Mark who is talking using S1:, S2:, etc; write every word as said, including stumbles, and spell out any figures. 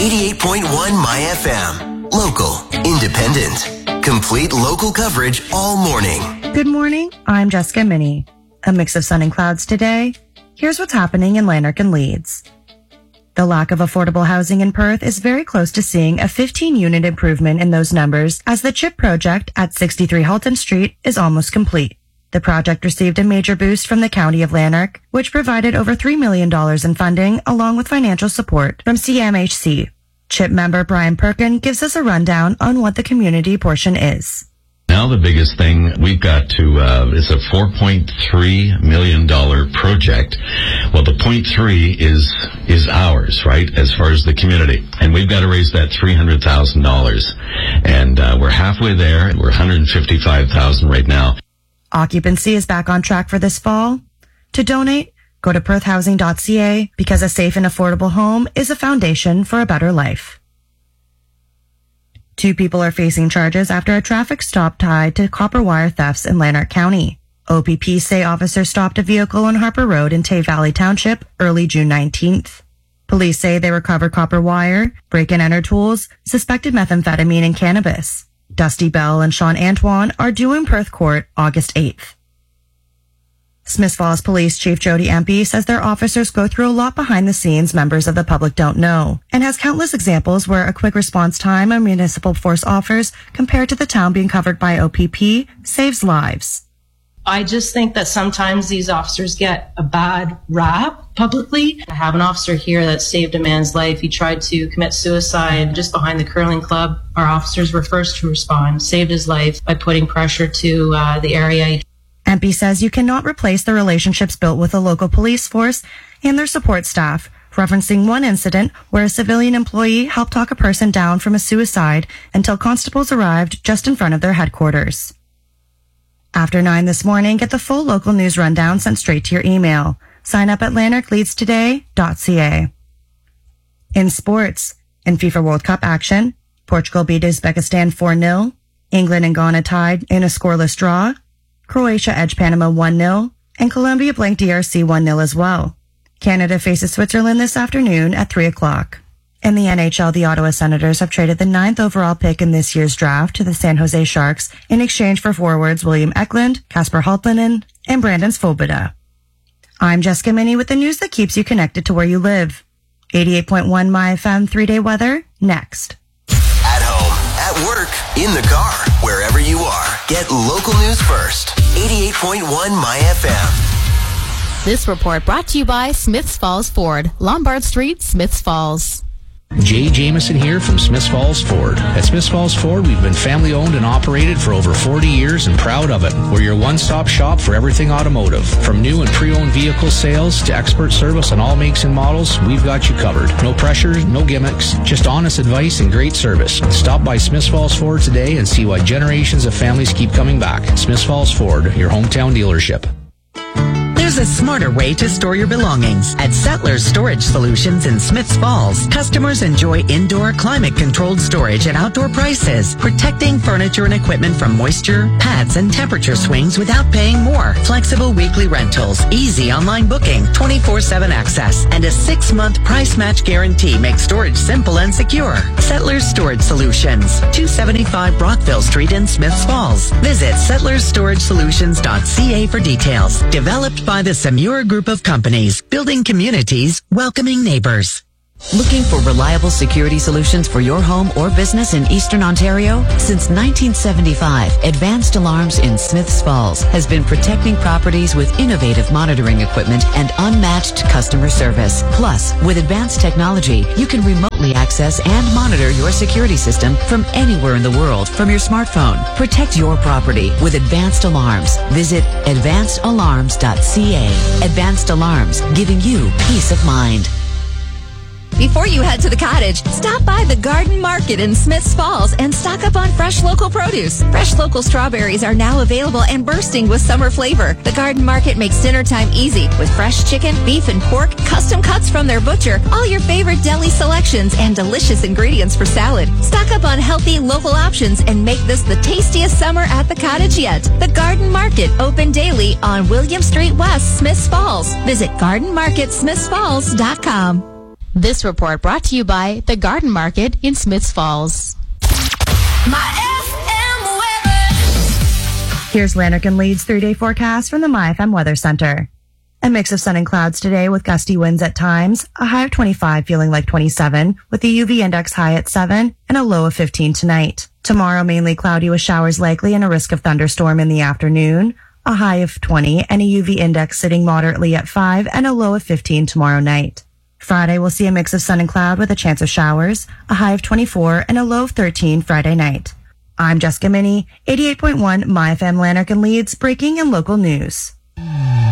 S1: eighty-eight point one My F M. Local, independent, complete local coverage all morning.
S2: Good morning, I'm Jessica Minnie. A mix of sun and clouds today. Here's what's happening in Lanark and Leeds. The lack of affordable housing in Perth is very close to seeing a fifteen-unit improvement in those numbers as the CHIP project at sixty-three Halton Street is almost complete. The project received a major boost from the County of Lanark, which provided over three million dollars in funding along with financial support from C M H C. CHIP member Brian Perkin gives us a rundown on what the community portion is.
S3: Now the biggest thing we've got to, uh, is a four point three million dollars project. Well, the point three is, is ours, right, as far as the community. And we've got to raise that three hundred thousand dollars. And, uh, we're halfway there. We're one hundred fifty-five thousand dollars right now.
S2: Occupancy is back on track for this fall. To donate, go to perth housing dot c a because a safe and affordable home is a foundation for a better life. Two people are facing charges after a traffic stop tied to copper wire thefts in Lanark County. O P P say officers stopped a vehicle on Harper Road in Tay Valley Township early June nineteenth. Police say they recovered copper wire, break-and-enter tools, suspected methamphetamine and cannabis. Dusty Bell and Sean Antoine are due in Perth Court August eighth. Smiths Falls Police Chief Jody Empey says their officers go through a lot behind the scenes members of the public don't know, and has countless examples where a quick response time a municipal force offers compared to the town being covered by O P P saves lives.
S4: I just think that sometimes these officers get a bad rap publicly. I have an officer here that saved a man's life. He tried to commit suicide just behind the curling club. Our officers were first to respond, saved his life by putting pressure to uh, the area.
S2: Empey says you cannot replace the relationships built with the local police force and their support staff, referencing one incident where a civilian employee helped talk a person down from a suicide until constables arrived just in front of their headquarters. After nine this morning, get the full local news rundown sent straight to your email. Sign up at lanark leeds today dot c a. In sports, in FIFA World Cup action, Portugal beat Uzbekistan four nil, England and Ghana tied in a scoreless draw, Croatia edged Panama one nil, and Colombia blanked D R C one nil as well. Canada faces Switzerland this afternoon at three o'clock. In the N H L, the Ottawa Senators have traded the ninth overall pick in this year's draft to the San Jose Sharks in exchange for forwards William Eklund, Kasper Holttunen, and Brandon Svoboda. I'm Jessica Minnie with the news that keeps you connected to where you live. eighty-eight point one My F M three-day weather, next.
S1: At home, at work, in the car, wherever you are. Get local news first. eighty-eight point one My F M.
S5: This report brought to you by Smiths Falls Ford, Lombard Street, Smiths Falls.
S6: Jay Jameson here from Smiths Falls Ford. At Smiths Falls Ford, we've been family owned and operated for over forty years and proud of it. We're your one-stop shop for everything automotive. From new and pre-owned vehicle sales to expert service on all makes and models, we've got you covered. No pressure, no gimmicks, just honest advice and great service. Stop by Smiths Falls Ford today and see why generations of families keep coming back. Smiths Falls Ford, your hometown dealership.
S7: There's a smarter way to store your belongings. At Settlers Storage Solutions in Smiths Falls, customers enjoy indoor climate-controlled storage at outdoor prices, protecting furniture and equipment from moisture, pads, and temperature swings without paying more. Flexible weekly rentals, easy online booking, twenty-four seven access, and a six-month price match guarantee make storage simple and secure. Settlers Storage Solutions, two seventy-five Brockville Street in Smiths Falls. Visit settlers storage solutions dot c a for details. Developed by the Samura Group of Companies, building communities, welcoming neighbors.
S8: Looking for reliable security solutions for your home or business in Eastern Ontario? Since nineteen seventy-five, Advanced Alarms in Smiths Falls has been protecting properties with innovative monitoring equipment and unmatched customer service. Plus, with advanced technology, you can remotely access and monitor your security system from anywhere in the world from your smartphone. Protect your property with Advanced Alarms. Visit advanced alarms dot c a. Advanced Alarms, giving you peace of mind.
S9: Before you head to the cottage, stop by the Garden Market in Smiths Falls and stock up on fresh local produce. Fresh local strawberries are now available and bursting with summer flavor. The Garden Market makes dinner time easy with fresh chicken, beef, and pork, custom cuts from their butcher, all your favorite deli selections, and delicious ingredients for salad. Stock up on healthy local options and make this the tastiest summer at the cottage yet. The Garden Market, open daily on William Street West, Smiths Falls. Visit garden market smiths falls dot com.
S5: This report brought to you by the Garden Market in Smiths Falls.
S10: My F M weather.
S2: Here's Lanark and Leeds three-day forecast from the My F M Weather Center. A mix of sun and clouds today with gusty winds at times, a high of twenty-five feeling like twenty-seven, with the U V index high at seven and a low of fifteen tonight. Tomorrow mainly cloudy with showers likely and a risk of thunderstorm in the afternoon, a high of twenty and a U V index sitting moderately at five and a low of fifteen tomorrow night. Friday we'll see a mix of sun and cloud with a chance of showers, a high of twenty-four and a low of thirteen Friday night. I'm Jessica Minnie, eighty-eight point one My F M Lanark and Leeds, breaking and local news.